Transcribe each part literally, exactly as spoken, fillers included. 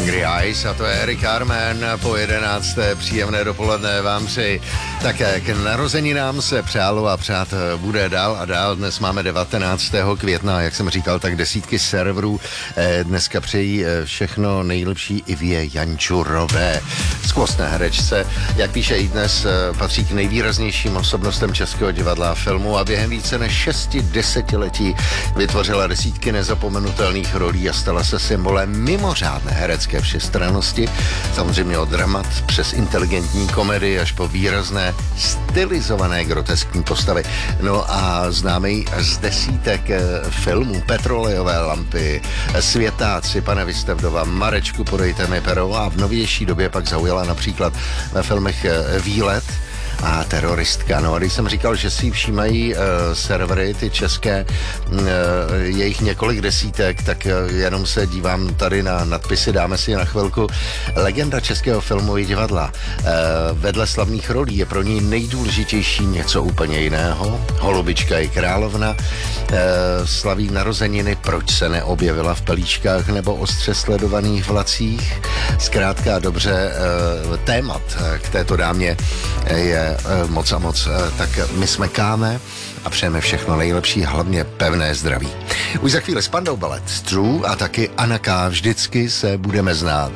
Hungry Eyes a to je Eric Carmen po jedenácté. Příjemné dopoledne vám přeji. Také k narozeninám se přálo a přát bude dál a dál. Dnes máme devatenáctého května, jak jsem říkal, tak desítky serverů. Dneska přejí všechno nejlepší Ivě Jančurové, skvostné herečce. Jak píše i dnes, patří k nejvýraznějším osobnostem českého divadla a filmu a během více než šesti desetiletí vytvořila desítky nezapomenutelných rolí a stala se symbolem mimořádné herecké všestrannosti. Samozřejmě od dramat přes inteligentní komedii až po výrazné stylizované groteskní postavy. No a známý z desítek filmů Petrolejové lampy, Světáci, Pane Vystavdova, Marečku, podejte mi pero a v novější době pak zaujala například ve filmech Výlet a Teroristka. No a když jsem říkal, že si všímají uh, servery, ty české, uh, je jich několik desítek, tak uh, jenom se dívám tady na nadpisy, dáme si na chvilku. Legenda českého filmu i divadla. Uh, vedle slavných rolí je pro ní nejdůležitější něco úplně jiného. Holubička i královna. Uh, slaví narozeniny, proč se neobjevila v pelíčkách nebo ostře sledovaných vlacích. Zkrátka dobře, uh, témat k této dámě je moc a moc, tak my smekáme a přejeme všechno nejlepší, hlavně pevné zdraví. Už za chvíli s Pandou Ballet, True a taky Anna K. Vždycky se budeme znát.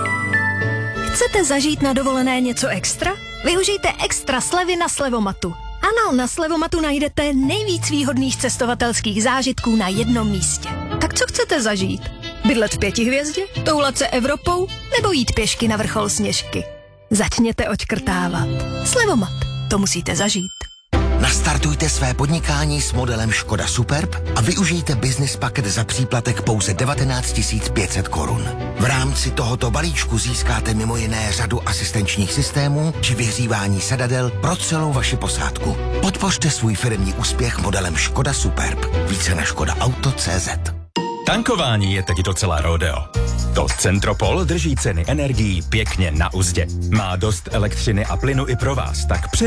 Chcete zažít na dovolené něco extra? Využijte extra slevy na Slevomatu. Ano, na Slevomatu najdete nejvíc výhodných cestovatelských zážitků na jednom místě. Tak co chcete zažít? Bydlet v pětihvězdě? Toulat se Evropou? Nebo jít pěšky na vrchol Sněžky? Začněte odškrtávat. Slevomat, to musíte zažít. Nastartujte své podnikání s modelem Škoda Superb a využijte business paket za příplatek pouze devatenáct tisíc pět set korun. V rámci tohoto balíčku získáte mimo jiné řadu asistenčních systémů či vyhřívání sedadel pro celou vaši posádku. Podpořte svůj firemní úspěch modelem Škoda Superb. Více na škoda auto tečka cé zet. Tankování je teď docela rodeo. To Centropol drží ceny energií pěkně na uzdě. Má dost elektřiny a plynu i pro vás, tak